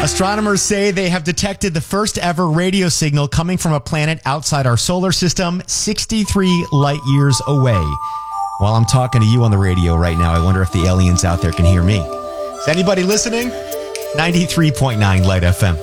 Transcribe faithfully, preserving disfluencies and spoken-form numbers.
Astronomers say they have detected the first ever radio signal coming from a planet outside our solar system, sixty-three light years away. While I'm talking to you on the radio right now, I wonder if the aliens out there can hear me. Is anybody listening? ninety-three point nine Light F M.